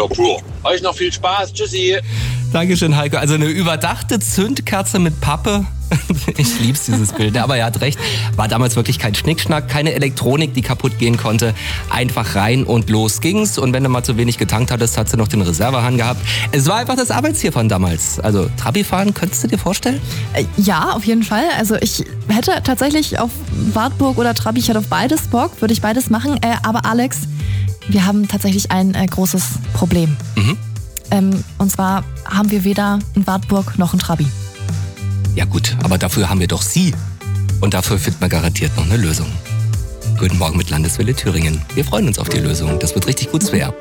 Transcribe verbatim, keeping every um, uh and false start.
Abenteuer pur. Euch noch viel Spaß. Tschüssi. Dankeschön, Heiko. Also eine überdachte Zündkerze mit Pappe. Ich lieb's, dieses Bild. Aber er hat recht. War damals wirklich kein Schnickschnack, keine Elektronik, die kaputt gehen konnte. Einfach rein und los ging's. Und wenn du mal zu wenig getankt hattest, hast du noch den Reservehahn gehabt. Es war einfach das Arbeitstier von damals. Also Trabi fahren, könntest du dir vorstellen? Ja, auf jeden Fall. Also ich hätte tatsächlich auf Wartburg oder Trabi, ich hätte auf beides Bock, würde ich beides machen. Äh, aber Alex, wir haben tatsächlich ein äh, großes Problem. Mhm. Ähm, und zwar haben wir weder ein Wartburg noch ein Trabi. Ja gut, aber dafür haben wir doch Sie. Und dafür finden wir garantiert noch eine Lösung. Guten Morgen mit Landeswelle Thüringen. Wir freuen uns auf die Lösung. Das wird richtig gut, Svea.